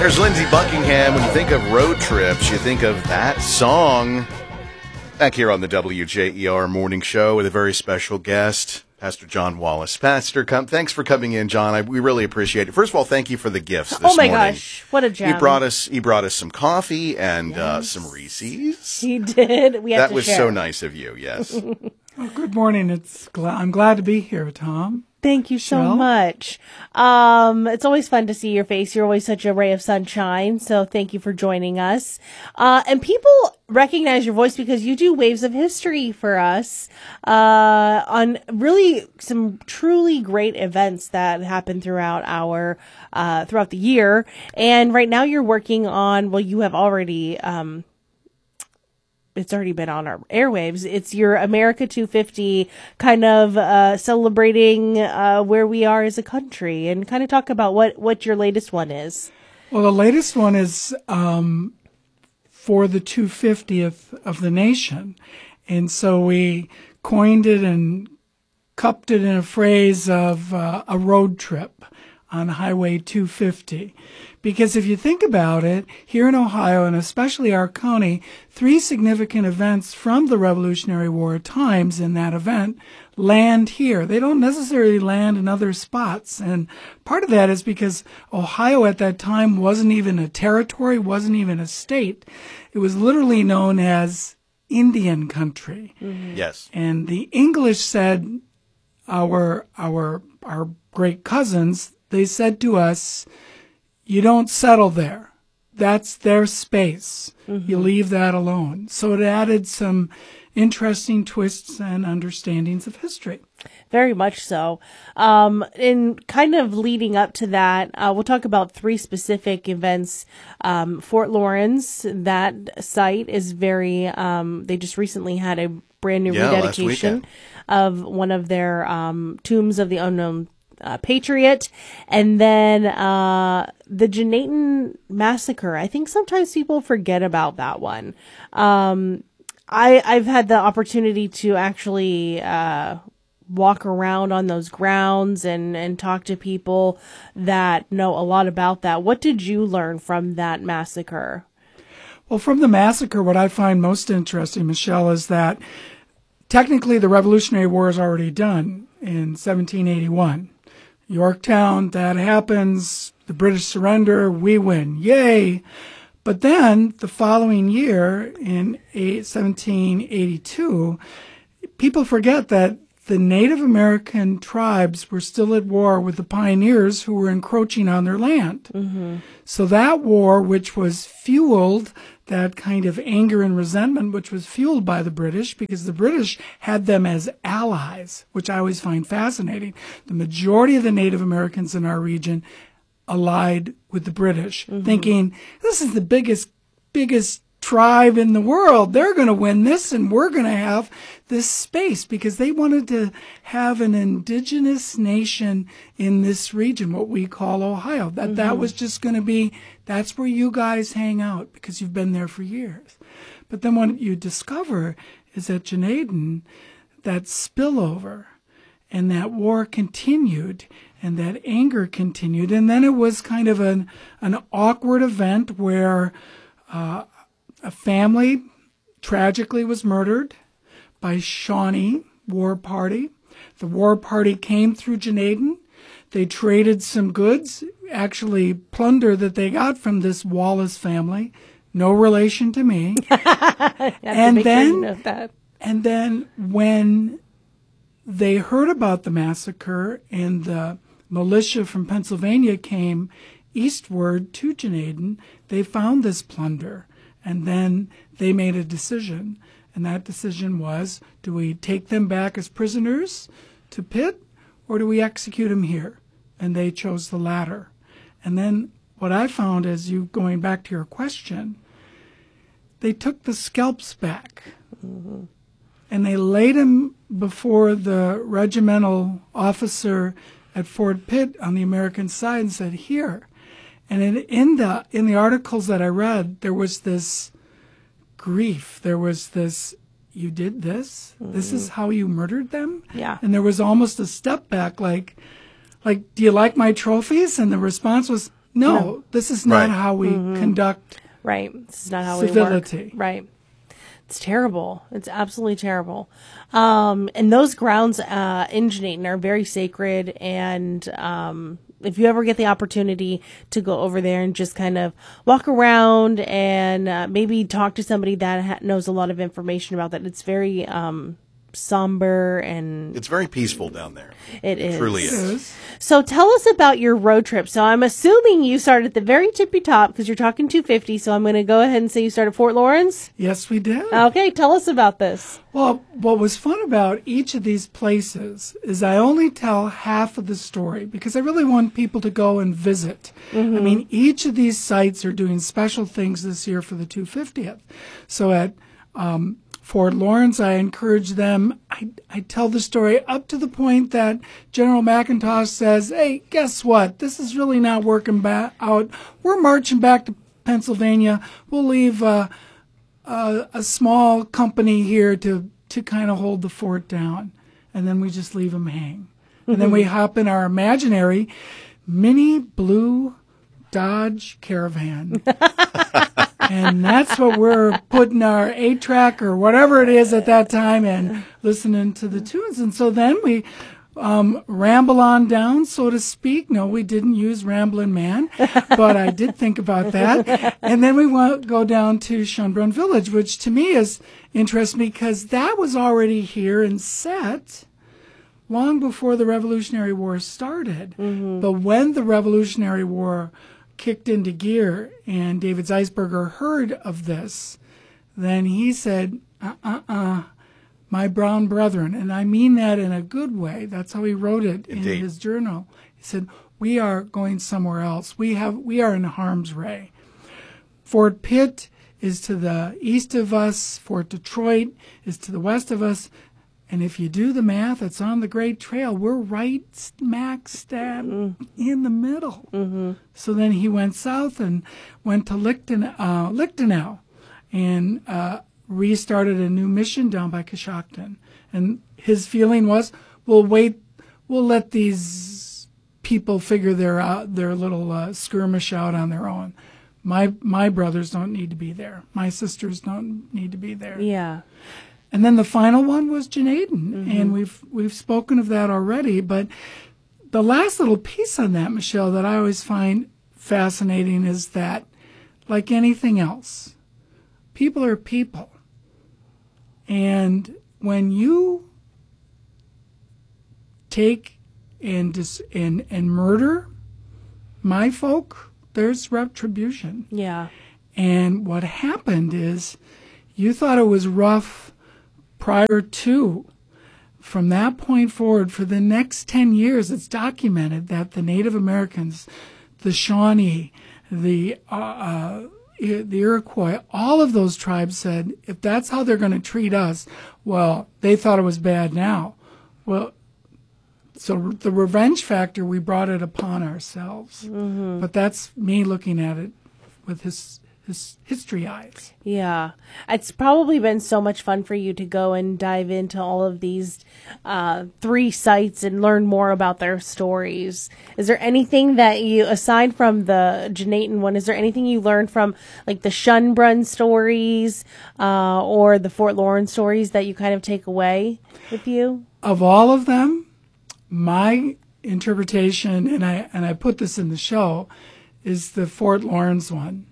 There's Lindsey Buckingham. When you think of road trips, you think of that song. Back here on the WJER Morning Show with a very special guest, Pastor John Wallace. Pastor, thanks for coming in, John. We really appreciate it. First of all, thank you for the gifts this morning. Oh, my gosh. What a gem. He brought us some coffee and some Reese's. He did. We had that to was share. so nice of you, yes. Well, good morning. I'm glad to be here, Tom. Thank you so Michelle? much. It's always fun to see your face. You're always such a ray of sunshine. So thank you for joining us. And people recognize your voice because you do Waves of History for us, on really some truly great events that happen throughout throughout the year. And right now you're working on, well, you have already, it's already been on our airwaves. It's your America 250 kind of celebrating where we are as a country, and kind of talk about what your latest one is. Well, the latest one is for the 250th of the nation. And so we coined it and cupped it in a phrase of a road trip on Highway 250. Because if you think about it, here in Ohio, and especially our county, 3 significant events from the Revolutionary War times in that event land here. They don't necessarily land in other spots. And part of that is because Ohio at that time wasn't even a territory, wasn't even a state. It was literally known as Indian country. Mm-hmm. Yes. And the English said, our great cousins, they said to us, you don't settle there. That's their space. Mm-hmm. You leave that alone. So it added some interesting twists and understandings of history. Very much so. In kind of leading up to that, we'll talk about 3 specific events. Fort Lawrence, that site is very, they just recently had a brand new rededication of one of their tombs of the unknown patriot. And then the Jenaten massacre. I think sometimes people forget about that one. I've had the opportunity to actually walk around on those grounds and talk to people that know a lot about that. What did you learn from that massacre? Well, from the massacre, what I find most interesting, Michelle, is that technically the Revolutionary War is already done in 1781. Yorktown, that happens, the British surrender, we win, yay. But then the following year, in 1782, people forget that the Native American tribes were still at war with the pioneers who were encroaching on their land. Mm-hmm. So that war, which was fueled, that kind of anger and resentment, which was fueled by the British, because the British had them as allies, which I always find fascinating. The majority of the Native Americans in our region allied with the British, mm-hmm. thinking, this is the biggest tribe in the world. They're going to win this, and we're going to have this space, because they wanted to have an indigenous nation in this region, what we call Ohio. That was just going to be, that's where you guys hang out because you've been there for years. But then what you discover is that Jenaten, that spillover and that war continued and that anger continued. And then it was kind of an awkward event where a family tragically was murdered by Shawnee War Party. The War Party came through Jenaten. They traded some goods, actually plunder that they got from this Wallace family, no relation to me. and then when they heard about the massacre and the militia from Pennsylvania came eastward to Jenaten, they found this plunder. And then they made a decision. And that decision was, do we take them back as prisoners to Pitt, or do we execute them here? And they chose the latter. And then what I found is, you going back to your question, they took the scalps back. Mm-hmm. And they laid them before the regimental officer at Fort Pitt on the American side and said, here. And in the articles that I read, there was this grief. There was this, you did this? Mm. This is how you murdered them? Yeah. And there was almost a step back, like, do you like my trophies? And the response was, No, this is not how we conduct Right. This is not how civility. we work. Right. It's terrible. It's absolutely terrible. And those grounds in Jenaten are very sacred. And if you ever get the opportunity to go over there and just kind of walk around and maybe talk to somebody that knows a lot of information about that, it's very somber and It's very peaceful down there. it is. Truly is. So tell us about your road trip. So I'm assuming you started at the very tippy top because you're talking 250. So I'm going to go ahead and say you started Fort Lawrence. Yes, we did. Okay, tell us about this. Well, what was fun about each of these places is I only tell half of the story because I really want people to go and visit. I mean, each of these sites are doing special things this year for the 250th. So at Fort Lawrence, I encourage them. I tell the story up to the point that General McIntosh says, hey, guess what? This is really not working out. We're marching back to Pennsylvania. We'll leave a small company here to kind of hold the fort down. And then we just leave them hang. And then we hop in our imaginary mini blue Dodge Caravan. And that's what we're putting our 8-track or whatever it is at that time and listening to the tunes. And so then we ramble on down, so to speak. No, we didn't use Ramblin' Man, but I did think about that. And then we go down to Schönbrunn Village, which to me is interesting because that was already here and set long before the Revolutionary War started. But when the Revolutionary War kicked into gear and David Zeisberger heard of this, then he said, my brown brethren, and I mean that in a good way. That's how he wrote it in his journal. He said, we are going somewhere else. We are in harm's way. Fort Pitt is to the east of us. Fort Detroit is to the west of us. And if you do the math, it's on the Great Trail. We're right smack stab in the middle. So then he went south and went to Lichtenau and restarted a new mission down by Coshocton. And his feeling was, we'll let these people figure their little skirmish out on their own. My brothers don't need to be there. My sisters don't need to be there. Yeah. And then the final one was Jenaten, and we've spoken of that already. But the last little piece on that, Michelle, that I always find fascinating is that, like anything else, people are people. And when you take and murder my folk, there's retribution. Yeah. And what happened is you thought it was rough prior to. From that point forward, for the next 10 years, it's documented that the Native Americans, the Shawnee, the Iroquois, all of those tribes said, if that's how they're going to treat us, well, they thought it was bad now. Well, so the revenge factor, we brought it upon ourselves. But that's me looking at it with his history eyes. Yeah. It's probably been so much fun for you to go and dive into all of these 3 sites and learn more about their stories. Is there anything that you, aside from the Jenaten one, is there anything you learned from like the Schönbrunn stories or the Fort Lawrence stories that you kind of take away with you? Of all of them, my interpretation, and I put this in the show, is the Fort Lawrence one.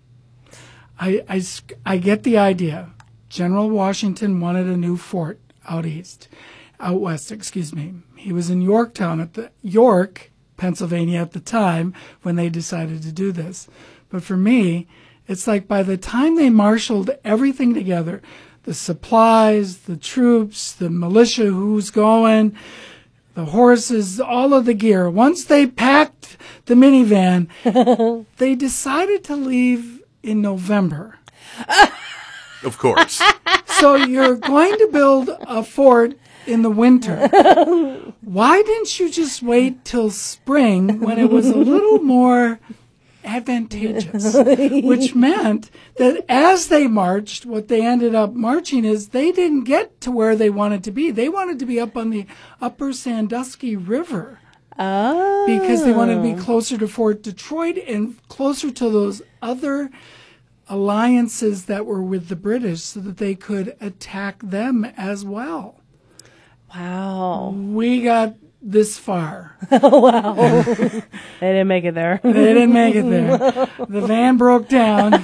I get the idea. General Washington wanted a new fort out west. He was in Yorktown York, Pennsylvania at the time when they decided to do this. But for me, it's like by the time they marshaled everything together, the supplies, the troops, the militia who's going, the horses, all of the gear, once they packed the minivan, they decided to leave in November. Of course. So you're going to build a fort in the winter. Why didn't you just wait till spring when it was a little more advantageous? Which meant that as they marched, what they ended up marching is they didn't get to where they wanted to be. They wanted to be up on the upper Sandusky River. because they wanted to be closer to Fort Detroit and closer to those other alliances that were with the British so that they could attack them as well. Wow. We got this far. Wow. They didn't make it there. They didn't make it there. The van broke down.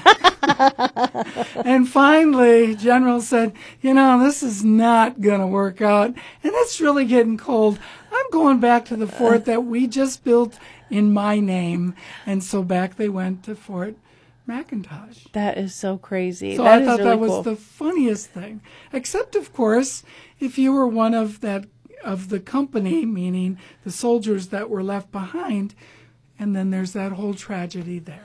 And finally, General said, this is not going to work out. And it's really getting cold. I'm going back to the fort that we just built in my name. And so back they went to Fort McIntosh. That is so crazy. So That I is thought really that was cool. the funniest thing. Except, of course, if you were one of the company, meaning the soldiers that were left behind, and then there's that whole tragedy there.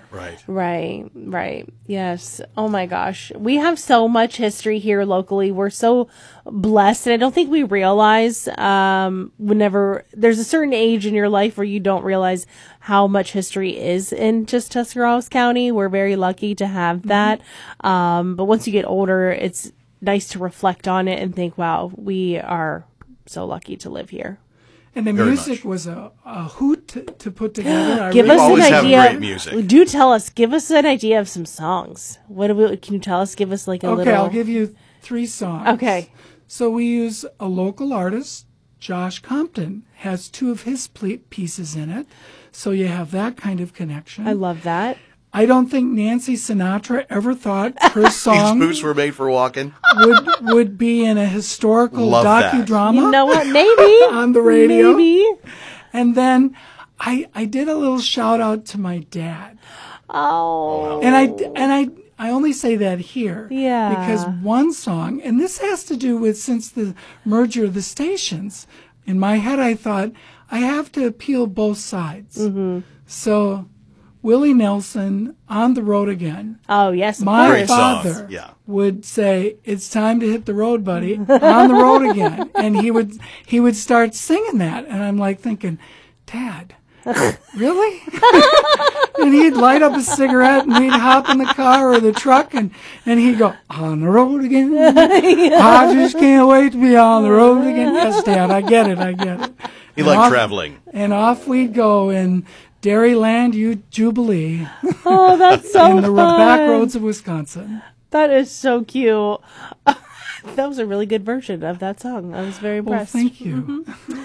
Right. Yes. Oh my gosh. We have so much history here locally. We're so blessed. And I don't think we realize, whenever there's a certain age in your life where you don't realize how much history is in just Tuscarawas County. We're very lucky to have that. But once you get older, it's nice to reflect on it and think, wow, we are so lucky to live here. And the music was a hoot to put together. Give We us always an have idea. great music. Do tell us. Give us an idea of some songs. Can you tell us? Give us like a little. Okay, I'll give you 3 songs. Okay. So we use a local artist, Josh Compton, has 2 of his pieces in it. So you have that kind of connection. I love that. I don't think Nancy Sinatra ever thought her These song boots were made for walking. would be in a historical Love that. docudrama You know what? Maybe on the radio. Maybe. And then I did a little shout out to my dad. Oh. And I only say that here. Yeah. Because one song, and this has to do with since the merger of the stations, in my head I thought I have to appeal both sides. Mm-hmm. So Willie Nelson, On the Road Again. Oh yes. Of My Great course. song. father Yeah. would say, "It's time to hit the road, buddy. On the road again." And he would start singing that, and I'm like thinking, "Dad, really?" And he'd light up a cigarette, and we'd hop in the car or the truck, and he'd go, "On the road again. I just can't wait to be on the road again." Yes, Dad, I get it. He And liked off- traveling. And off we'd go in Dairyland, Jubilee, Oh, that's so in the fun. back roads of Wisconsin. That is so cute. That was a really good version of that song. I was very Well, impressed. thank you.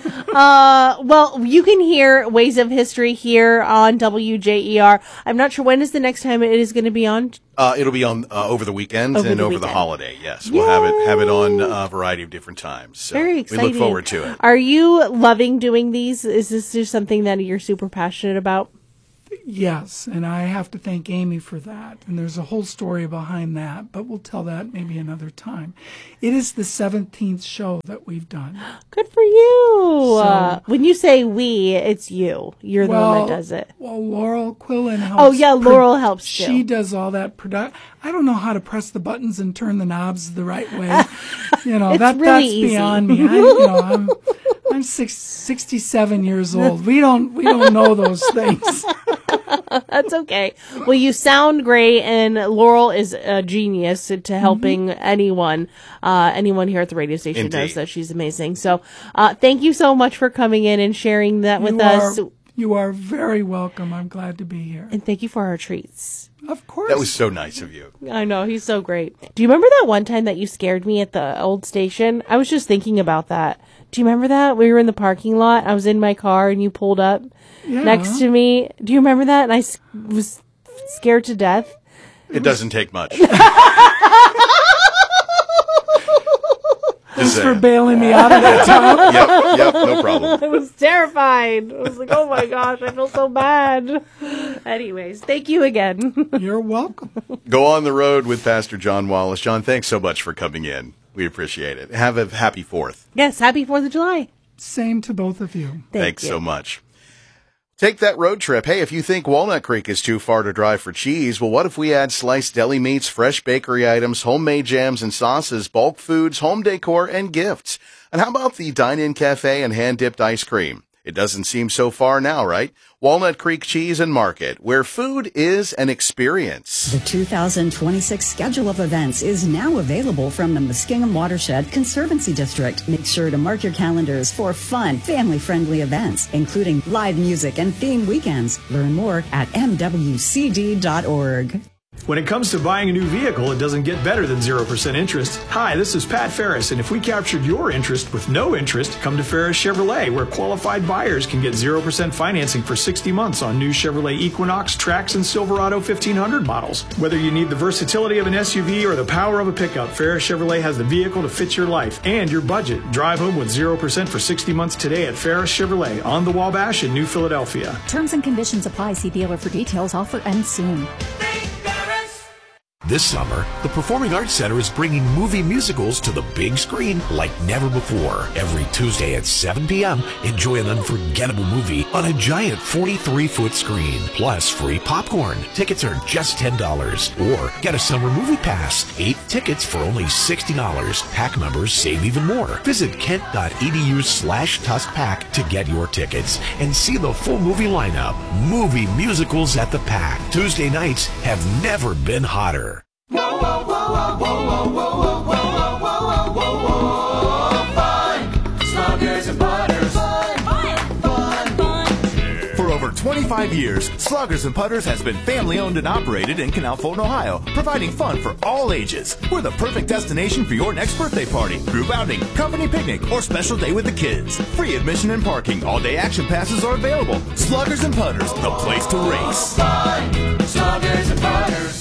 Well, you can hear Ways of History here on WJER. I'm not sure when is the next time it is going to be on. It'll be on over the weekend Over and the over the weekend. holiday. Yes, we'll have it on a variety of different times. So Very exciting. We look forward to it. Are you loving doing these? Is this just something that you're super passionate about? Yes, and I have to thank Amy for that. And there's a whole story behind that, but we'll tell that maybe another time. It is the 17th show that we've done. Good for you. So- When you say we, it's you. You're the one that does it. Well, Laurel Quillen helps. Oh, yeah, Laurel helps too. She does all that I don't know how to press the buttons and turn the knobs the right way. It's that's really easy. beyond me. I'm 67 years old. We don't know those things. That's okay. Well, you sound great, and Laurel is a genius to helping anyone. Anyone here at the radio station knows Indeed. that she's amazing. So, thank you so much for coming in and sharing that with us. You are very welcome. I'm glad to be here. And thank you for our treats. Of course. That was so nice of you. I know, he's so great. Do you remember that one time that you scared me at the old station? I was just thinking about that. Do you remember that? We were in the parking lot. I was in my car and you pulled up next to me. Do you remember that? And I was scared to death. It doesn't take much. Thanks for bailing me out of that time. Yep, no problem. I was terrified. I was like, oh my gosh, I feel so bad. Anyways, thank you again. You're welcome. Go on the road with Pastor John Wallace. John, thanks so much for coming in. We appreciate it. Have a happy 4th. Yes, happy 4th of July. Same to both of you. Thanks you. so much. Take that road trip. Hey, if you think Walnut Creek is too far to drive for cheese, well, what if we add sliced deli meats, fresh bakery items, homemade jams and sauces, bulk foods, home decor, and gifts? And how about the dine-in cafe and hand-dipped ice cream? It doesn't seem so far now, right? Walnut Creek Cheese and Market, where food is an experience. The 2026 schedule of events is now available from the Muskingum Watershed Conservancy District. Make sure to mark your calendars for fun, family-friendly events, including live music and theme weekends. Learn more at mwcd.org. When it comes to buying a new vehicle, it doesn't get better than 0% interest. Hi, this is Pat Ferris, and if we captured your interest with no interest, come to Ferris Chevrolet, where qualified buyers can get 0% financing for 60 months on new Chevrolet Equinox, Trax, and Silverado 1500 models. Whether you need the versatility of an SUV or the power of a pickup, Ferris Chevrolet has the vehicle to fit your life and your budget. Drive home with 0% for 60 months today at Ferris Chevrolet on the Wabash in New Philadelphia. Terms and conditions apply. See dealer for details. Offer ends soon. This summer, the Performing Arts Center is bringing movie musicals to the big screen like never before. Every Tuesday at 7 p.m., enjoy an unforgettable movie on a giant 43-foot screen, plus free popcorn. Tickets are just $10. Or get a summer movie pass, 8 tickets for only $60. PAC members save even more. Visit kent.edu/TuskPAC to get your tickets and see the full movie lineup. Movie musicals at the PAC. Tuesday nights have never been hotter. Whoa, whoa, whoa, whoa, whoa, whoa, whoa, whoa, whoa, whoa, whoa, whoa, fun! Sluggers and Putters. Fun, fun, fun, fun. For over 25 years, Sluggers and Putters has been family-owned and operated in Canal Fulton, Ohio, providing fun for all ages. We're the perfect destination for your next birthday party, group outing, company picnic, or special day with the kids. Free admission and parking. All-day action passes are available. Sluggers and Putters, the place to race. Fun! Sluggers and Putters.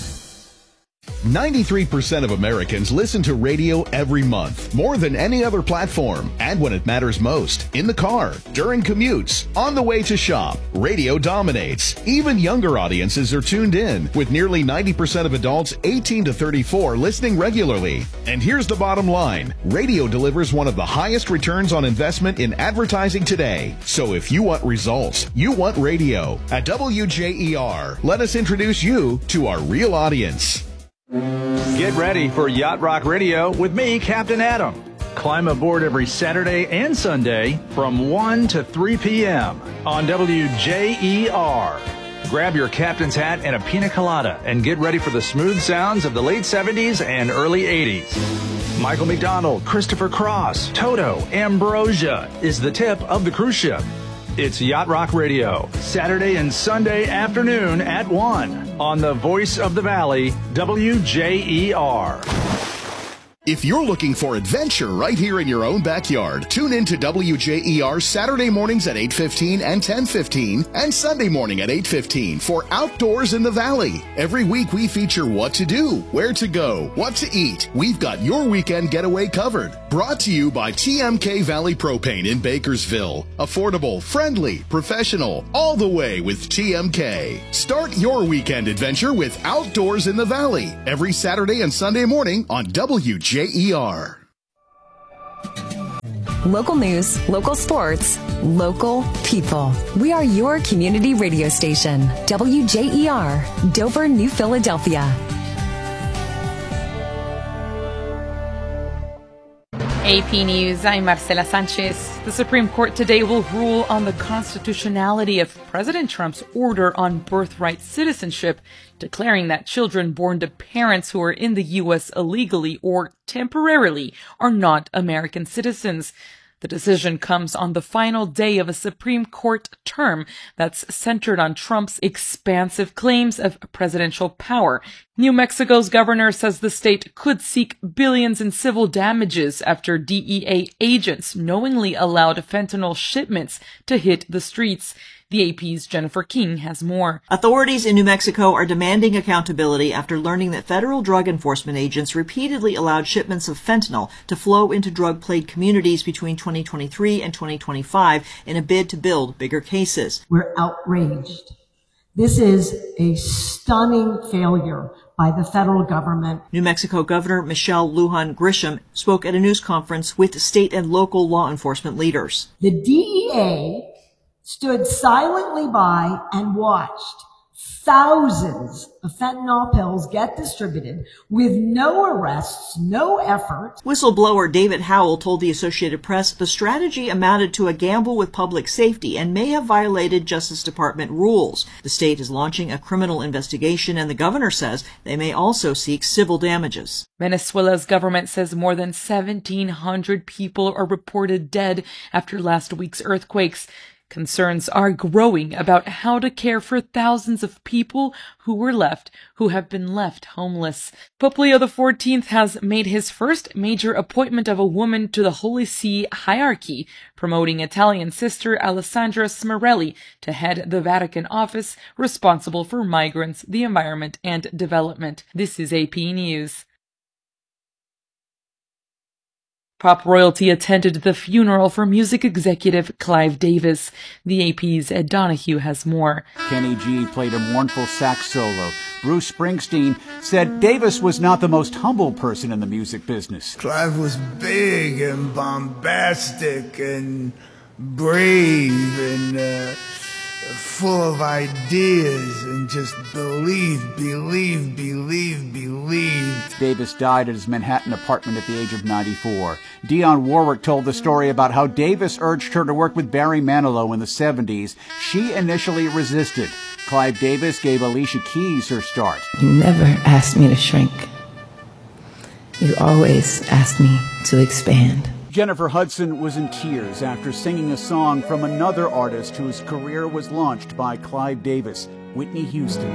93% of Americans listen to radio every month, more than any other platform, and when it matters most, in the car, during commutes, on the way to shop. Radio dominates. Even younger audiences are tuned in, with nearly 90% of adults 18 to 34 listening regularly. And here's the bottom line. Radio delivers one of the highest returns on investment in advertising today. So if you want results, you want radio. At WJER, let us introduce you to our real audience. Get ready for Yacht Rock Radio with me, Captain Adam. Climb aboard every Saturday and Sunday from 1 to 3 p.m. on WJER. Grab your captain's hat and a pina colada and get ready for the smooth sounds of the late 70s and early 80s. Michael McDonald, Christopher Cross, Toto, Ambrosia is the tip of the cruise ship. It's Yacht Rock Radio, Saturday and Sunday afternoon at 1 on the Voice of the Valley, WJER. If you're looking for adventure right here in your own backyard, tune in to WJER Saturday mornings at 8:15 and 10:15 and Sunday morning at 8:15 for Outdoors in the Valley. Every week we feature what to do, where to go, what to eat. We've got your weekend getaway covered. Brought to you by TMK Valley Propane in Bakersville. Affordable, friendly, professional, all the way with TMK. Start your weekend adventure with Outdoors in the Valley every Saturday and Sunday morning on WJER. Local news, local sports, local people. We are your community radio station. WJER, Dover, New Philadelphia. AP News, I'm Marcela Sanchez. The Supreme Court today will rule on the constitutionality of President Trump's order on birthright citizenship, declaring that children born to parents who are in the U.S. illegally or temporarily are not American citizens. The decision comes on the final day of a Supreme Court term that's centered on Trump's expansive claims of presidential power. New Mexico's governor says the state could seek billions in civil damages after DEA agents knowingly allowed fentanyl shipments to hit the streets. The AP's Jennifer King has more. Authorities in New Mexico are demanding accountability after learning that federal drug enforcement agents repeatedly allowed shipments of fentanyl to flow into drug-plagued communities between 2023 and 2025 in a bid to build bigger cases. We're outraged. This is a stunning failure by the federal government. New Mexico Governor Michelle Lujan Grisham spoke at a news conference with state and local law enforcement leaders. The DEA stood silently by and watched Thousands of fentanyl pills get distributed with no arrests, no effort. Whistleblower David Howell told the Associated Press the strategy amounted to a gamble with public safety and may have violated Justice Department rules. The state is launching a criminal investigation, and the governor says they may also seek civil damages. Venezuela's government says more than 1,700 people are reported dead after last week's earthquakes. Concerns are growing about how to care for thousands of people who have been left homeless. Pope Leo XIV has made his first major appointment of a woman to the Holy See hierarchy, promoting Italian sister Alessandra Smerelli to head the Vatican office responsible for migrants, the environment, and development. This is AP News. Pop royalty attended the funeral for music executive Clive Davis. The AP's Ed Donahue has more. Kenny G played a mournful sax solo. Bruce Springsteen said Davis was not the most humble person in the music business. Clive was big and bombastic and brave and full of ideas and just believed. Davis died at his Manhattan apartment at the age of 94. Dionne Warwick told the story about how Davis urged her to work with Barry Manilow in the 70s. She initially resisted. Clive Davis gave Alicia Keys her start. You never asked me to shrink. You always asked me to expand. Jennifer Hudson was in tears after singing a song from another artist whose career was launched by Clive Davis, Whitney Houston.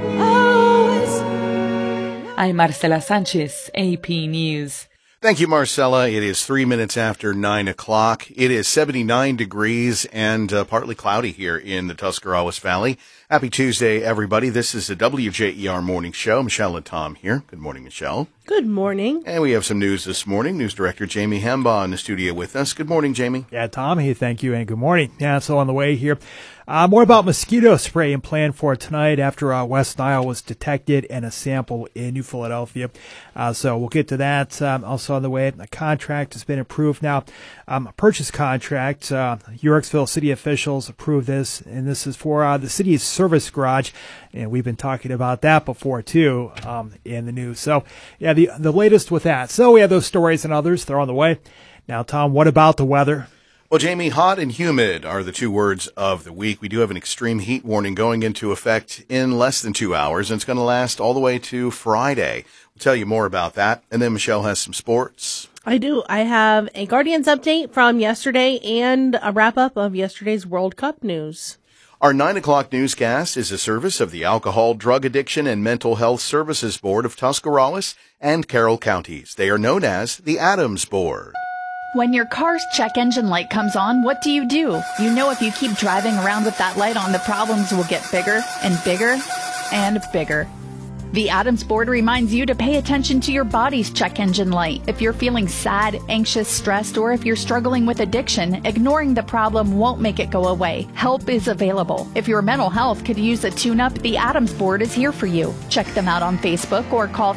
I'm Marcela Sanchez, AP News. Thank you, Marcella. It is 3 minutes after 9 o'clock. It is 79 degrees and partly cloudy here in the Tuscarawas Valley. Happy Tuesday, everybody. This is the WJER Morning Show. Michelle and Tom here. Good morning, Michelle. Good morning. And we have some news this morning. News Director Jamie Hembaugh in the studio with us. Good morning, Jamie. Yeah, Tom. Hey, thank you, and good morning. Yeah, so on the way here. More about mosquito spray and planned for tonight after West Nile was detected in a sample in New Philadelphia. So we'll get to that. Also on the way, a contract has been approved now. A purchase contract. Yorksville city officials approved this, and this is for the city's service garage. And we've been talking about that before, too, in the news. So, yeah, the latest with that. So we have those stories and others. They're on the way. Now, Tom, what about the weather? Well, Jamie, hot and humid are the two words of the week. We do have an extreme heat warning going into effect in less than 2 hours, and it's going to last all the way to Friday. We'll tell you more about that. And then Michelle has some sports. I do. I have a Guardians update from yesterday and a wrap-up of yesterday's World Cup news. Our 9 o'clock newscast is a service of the Alcohol, Drug Addiction, and Mental Health Services Board of Tuscarawas and Carroll counties. They are known as the Adams Board. When your car's check engine light comes on, what do? You know if you keep driving around with that light on, the problems will get bigger and bigger and bigger. The Adams Board reminds you to pay attention to your body's check engine light. If you're feeling sad, anxious, stressed, or if you're struggling with addiction, ignoring the problem won't make it go away. Help is available. If your mental health could use a tune-up, the Adams Board is here for you. Check them out on Facebook or call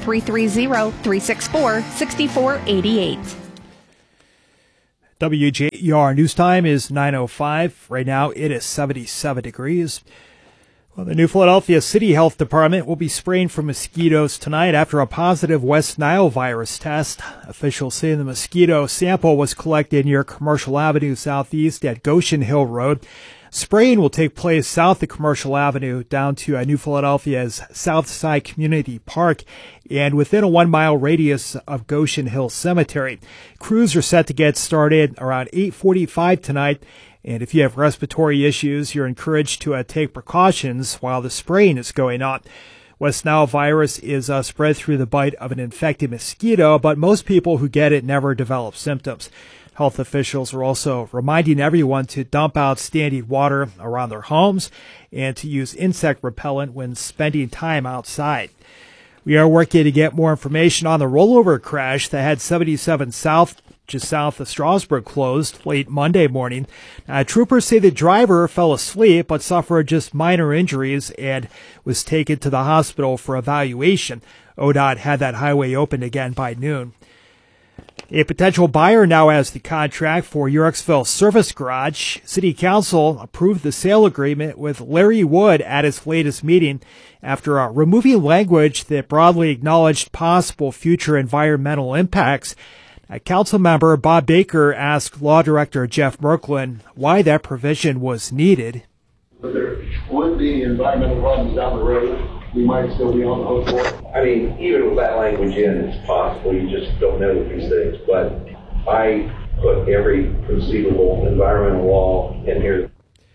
330-364-6488. WJER news time is 9:05. Right now it is 77 degrees. Well, the New Philadelphia City Health Department will be spraying for mosquitoes tonight after a positive West Nile virus test. Officials say the mosquito sample was collected near Commercial Avenue Southeast at Goshen Hill Road. Spraying will take place south of Commercial Avenue down to New Philadelphia's Southside Community Park and within a 1 mile radius of Goshen Hill Cemetery. Crews are set to get started around 8:45 tonight. And if you have respiratory issues, you're encouraged to take precautions while the spraying is going on. West Nile virus is spread through the bite of an infected mosquito, but most people who get it never develop symptoms. Health officials are also reminding everyone to dump out standing water around their homes and to use insect repellent when spending time outside. We are working to get more information on the rollover crash that had 77 South, just south of Strasburg, closed late Monday morning. Troopers say the driver fell asleep but suffered just minor injuries and was taken to the hospital for evaluation. ODOT had that highway opened again by noon. A potential buyer now has the contract for Yorksville Service Garage. City Council approved the sale agreement with Larry Wood at its latest meeting after removing language that broadly acknowledged possible future environmental impacts. Council member Bob Baker asked Law Director Jeff Merklin why that provision was needed. But there would be environmental problems down the road. We might still be on the hook for. I mean, even with that language in, it's possible. You just don't know with these things. But I put every conceivable environmental law in here.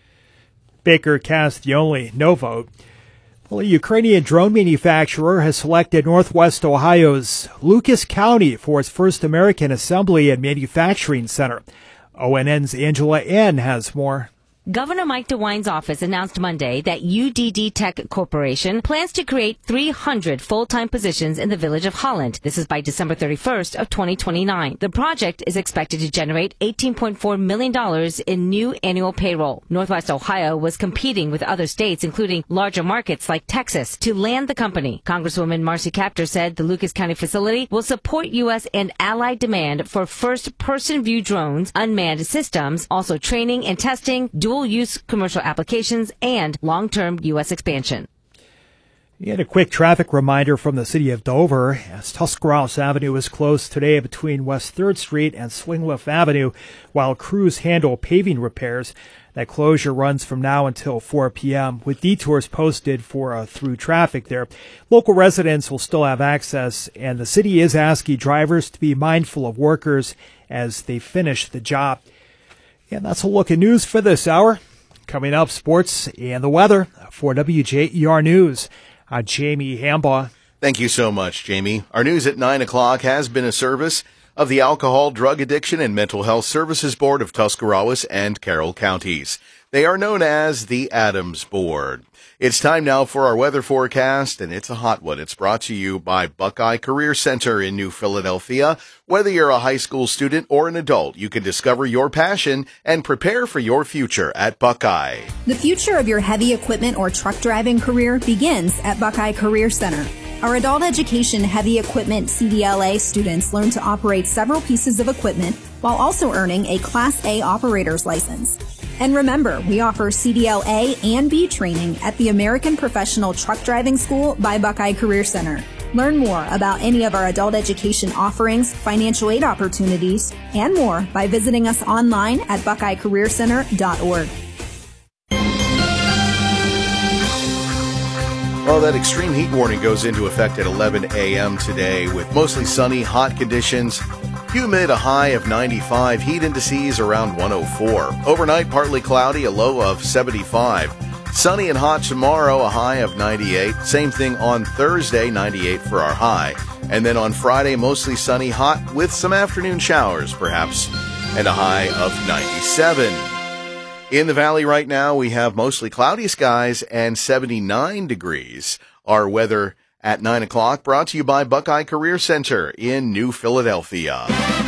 Baker cast the only no vote. Well, a Ukrainian drone manufacturer has selected Northwest Ohio's Lucas County for its first American assembly and manufacturing center. ONN's Angela N. has more. Governor Mike DeWine's office announced Monday that UDD Tech Corporation plans to create 300 full-time positions in the village of Holland. This is by December 31st of 2029. The project is expected to generate $18.4 million in new annual payroll. Northwest Ohio was competing with other states, including larger markets like Texas, to land the company. Congresswoman Marcy Kaptur said the Lucas County facility will support U.S. and allied demand for first-person view drones, unmanned systems, also training and testing, dual-use commercial applications, and long-term U.S. expansion. And a quick traffic reminder from the city of Dover, as Tuscarawas Avenue is closed today between West 3rd Street and Swingliff Avenue while crews handle paving repairs. That closure runs from now until 4 p.m. with detours posted for through traffic there. Local residents will still have access, and the city is asking drivers to be mindful of workers as they finish the job. And that's a look at news for this hour. Coming up, sports and the weather. For WJER News, I'm Jamie Hambaugh. Thank you so much, Jamie. Our news at 9 o'clock has been a service of the Alcohol, Drug Addiction, and Mental Health Services Board of Tuscarawas and Carroll Counties. They are known as the Adams Board. It's time now for our weather forecast, and it's a hot one. It's brought to you by Buckeye Career Center in New Philadelphia. Whether you're a high school student or an adult, you can discover your passion and prepare for your future at Buckeye. The future of your heavy equipment or truck driving career begins at Buckeye Career Center. Our adult education heavy equipment CDLA students learn to operate several pieces of equipment while also earning a Class A operator's license. And remember, we offer CDL A and B training at the American Professional Truck Driving School by Buckeye Career Center. Learn more about any of our adult education offerings, financial aid opportunities, and more by visiting us online at buckeyecareercenter.org. Well, that extreme heat warning goes into effect at 11 a.m. today with mostly sunny, hot conditions. Humid, a high of 95. Heat indices around 104. Overnight, partly cloudy, a low of 75. Sunny and hot tomorrow, a high of 98. Same thing on Thursday, 98 for our high. And then on Friday, mostly sunny, hot with some afternoon showers, perhaps, and a high of 97. In the valley right now, we have mostly cloudy skies and 79 degrees. Our weather at 9 o'clock, brought to you by Buckeye Career Center in New Philadelphia.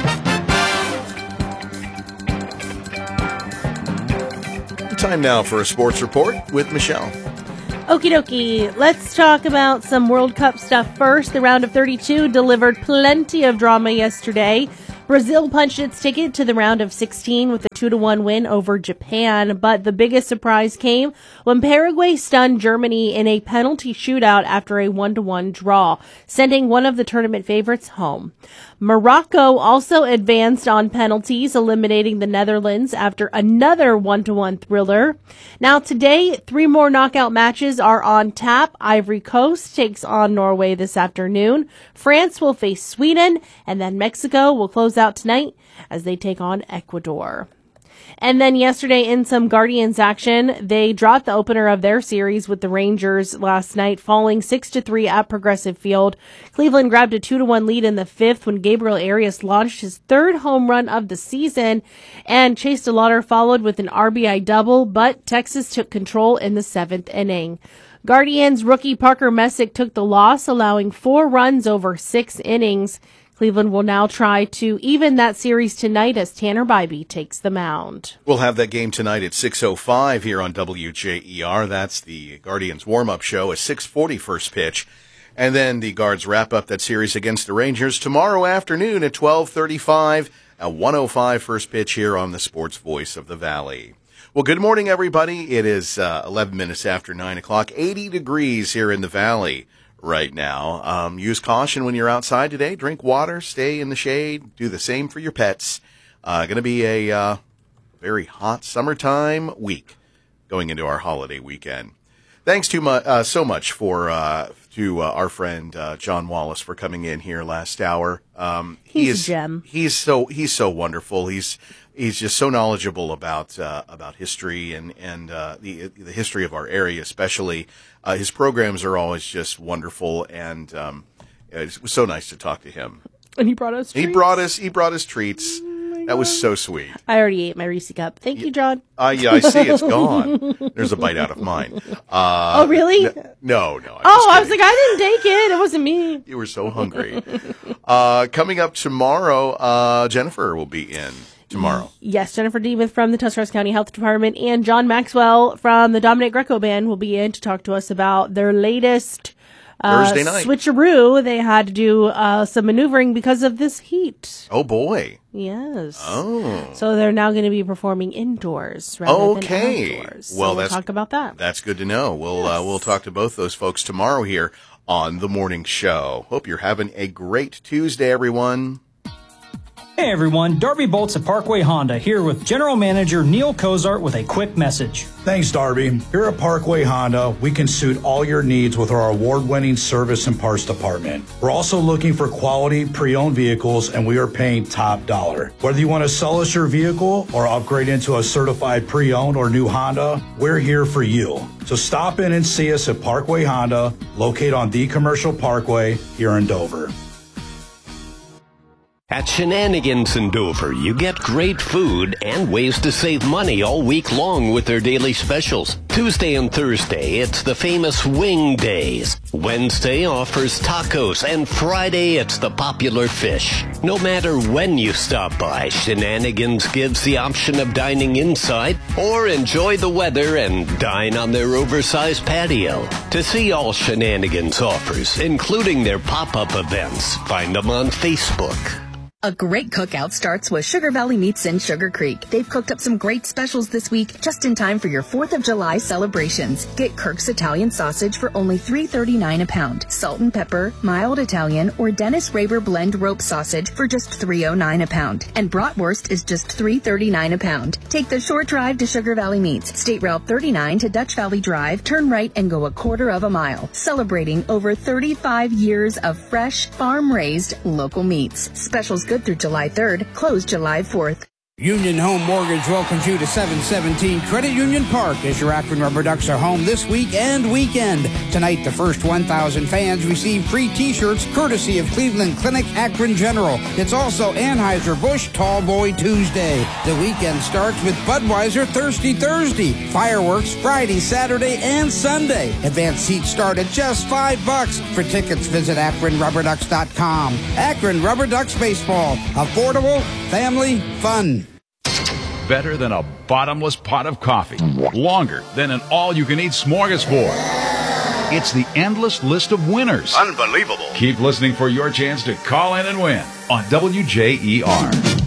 Time now for a sports report with Michelle. Okie dokie, let's talk about some World Cup stuff first. The round of 32 delivered plenty of drama yesterday. Brazil punched its ticket to the round of 16 with a 2-1 win over Japan, but the biggest surprise came when Paraguay stunned Germany in a penalty shootout after a 1-1 draw, sending one of the tournament favorites home. Morocco also advanced on penalties, eliminating the Netherlands after another 1-1 thriller. Now today, 3 more knockout matches are on tap. Ivory Coast takes on Norway this afternoon. France will face Sweden, and then Mexico will close out tonight as they take on Ecuador. And then yesterday in some Guardians action, they dropped the opener of their series with the Rangers last night, falling 6-3 at Progressive Field. Cleveland grabbed a 2-1 lead in the 5th when Gabriel Arias launched his 3rd home run of the season, and Chase DeLauder followed with an RBI double, but Texas took control in the 7th inning. Guardians rookie Parker Messick took the loss, allowing 4 runs over 6 innings. Cleveland will now try to even that series tonight as Tanner Bybee takes the mound. We'll have that game tonight at 6:05 here on WJER. That's the Guardians warm-up show, a 6:40 first pitch. And then the Guards wrap up that series against the Rangers tomorrow afternoon at 12:35 at 105 first pitch here on the Sports Voice of the Valley. Well, good morning, everybody. It is 11 minutes after 9 o'clock, 80 degrees here in the Valley right now. Use caution when you're outside today. Drink water, stay in the shade, do the same for your pets. Going to be a very hot summertime week going into our holiday weekend. Thanks so much to our friend John Wallace for coming in here last hour. He's a gem. He's so wonderful. He's just so knowledgeable about history and the history of our area, especially. His programs are always just wonderful, and it was so nice to talk to him. And he brought us treats. He brought us treats. That was so sweet. I already ate my Reese cup. Thank you, John. Yeah, I see it's gone. There's a bite out of mine. Oh, really? No. I was like, I didn't take it. It wasn't me. You were so hungry. Coming up tomorrow, Jennifer will be in tomorrow. Yes, Jennifer Demuth from the Tuscarawas County Health Department and John Maxwell from the Dominic Greco Band will be in to talk to us about their latest Thursday night switcheroo. They had to do some maneuvering because of this heat. Oh, boy. Yes. Oh. So they're now going to be performing indoors rather than outdoors. So Well, we'll talk about that. That's good to know. We'll talk to both those folks tomorrow here on the morning show. Hope you're having a great Tuesday, everyone. Hey everyone, Darby Bolts at Parkway Honda here with General Manager Neil Cozart with a quick message. Thanks, Darby. Here at Parkway Honda, we can suit all your needs with our award-winning service and parts department. We're also looking for quality pre-owned vehicles, and we are paying top dollar. Whether you want to sell us your vehicle or upgrade into a certified pre-owned or new Honda, we're here for you. So stop in and see us at Parkway Honda, located on the Commercial Parkway here in Dover. At Shenanigans in Dover, you get great food and ways to save money all week long with their daily specials. Tuesday and Thursday, it's the famous Wing Days. Wednesday offers tacos, and Friday, it's the popular fish. No matter when you stop by, Shenanigans gives the option of dining inside or enjoy the weather and dine on their oversized patio. To see all Shenanigans offers, including their pop-up events, find them on Facebook. A great cookout starts with Sugar Valley Meats in Sugar Creek. They've cooked up some great specials this week, just in time for your 4th of July celebrations. Get Kirk's Italian sausage for only $3.39 a pound, salt and pepper, mild Italian, or Dennis Raber blend rope sausage for just $3.09 a pound. And bratwurst is just $3.39 a pound. Take the short drive to Sugar Valley Meats, State Route 39 to Dutch Valley Drive, turn right and go a quarter of a mile. Celebrating over 35 years of fresh, farm-raised, local meats. Specials good through July 3rd, closed July 4th. Union Home Mortgage welcomes you to 717 Credit Union Park as your Akron Rubber Ducks are home this week and weekend. Tonight, the first 1,000 fans receive free T-shirts courtesy of Cleveland Clinic Akron General. It's also Anheuser-Busch Tall Boy Tuesday. The weekend starts with Budweiser Thirsty Thursday. Fireworks Friday, Saturday, and Sunday. Advanced seats start at just $5. For tickets, visit AkronRubberDucks.com. Akron Rubber Ducks Baseball. Affordable, family, fun. Better than a bottomless pot of coffee. Longer than an all-you-can-eat smorgasbord. It's the endless list of winners. Unbelievable. Keep listening for your chance to call in and win on WJER.